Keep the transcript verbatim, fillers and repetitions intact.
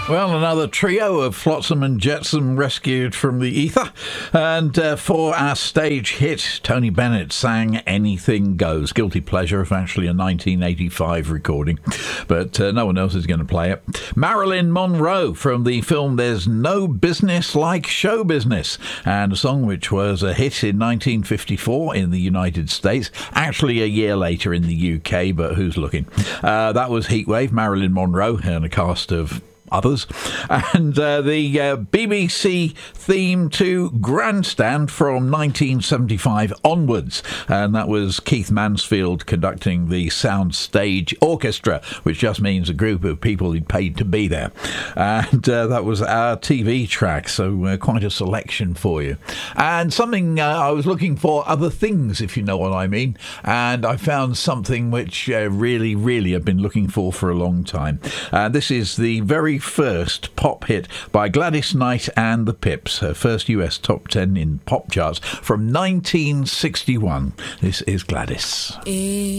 Well, another trio of Flotsam and Jetsam rescued from the ether. And uh, for our stage hit, Tony Bennett sang Anything Goes. Guilty pleasure of actually a nineteen eighty-five recording, but uh, no one else is going to play it. Marilyn Monroe from the film There's No Business Like Show Business, and a song which was a hit in nineteen fifty-four in the United States, actually a year later in the U K, but who's looking? Uh, that was Heatwave, Marilyn Monroe, and a cast of others, and uh, the uh, B B C theme to Grandstand from nineteen seventy-five onwards, and that was Keith Mansfield conducting the Soundstage Orchestra, which just means a group of people who paid to be there, and uh, that was our T V track, so uh, quite a selection for you. And something uh, I was looking for other things, if you know what I mean, and I found something which uh, really really I've been looking for for a long time, and this is the very first pop hit by Gladys Knight and the Pips, her first U S top ten in pop charts from nineteen sixty-one. This is Gladys.